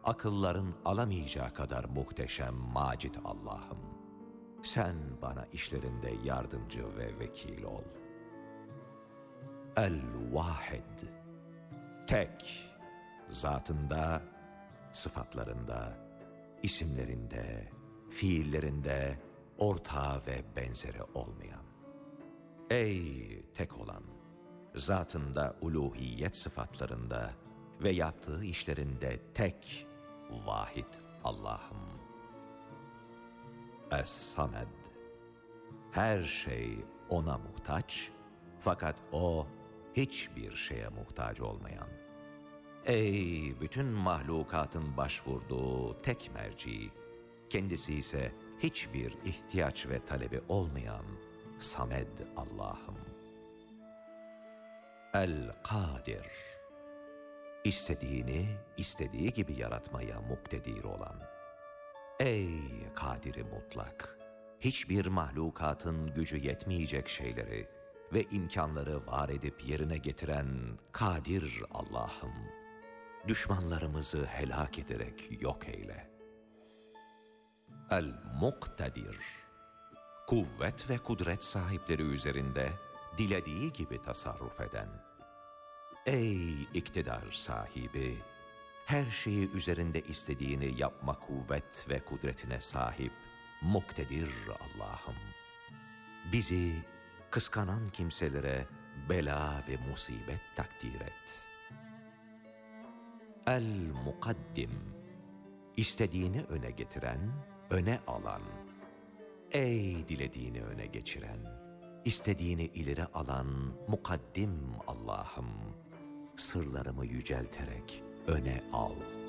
akılların alamayacağı kadar muhteşem, macit Allah'ım. Sen bana işlerinde yardımcı ve vekil ol. El-Vahid, tek, zatında, sıfatlarında, isimlerinde, fiillerinde, ortağı ve benzeri olmayan. Ey tek olan, zatında uluhiyet sıfatlarında ve yaptığı işlerinde tek, vahid Allah'ım. Es-Samed, her şey ona muhtaç, fakat o hiçbir şeye muhtaç olmayan. Ey bütün mahlukatın başvurduğu tek merci, kendisi ise hiçbir ihtiyaç ve talebi olmayan Samed Allah'ım. El-Kadir, istediğini istediği gibi yaratmaya muktedir olan. Ey Kadiri mutlak, hiçbir mahlukatın gücü yetmeyecek şeyleri ve imkanları var edip yerine getiren Kadir Allah'ım, düşmanlarımızı helak ederek yok eyle. El-Muktedir, kuvvet ve kudret sahipleri üzerinde dilediği gibi tasarruf eden. Ey iktidar sahibi, her şeyi üzerinde istediğini yapma kuvvet ve kudretine sahip muktedir Allah'ım. Bizi kıskanan kimselere bela ve musibet takdir et. El-Mukaddim, istediğini öne getiren, öne alan. Ey dilediğini öne geçiren, istediğini ileri alan mukaddim Allah'ım, sırlarımı yücelterek öne al.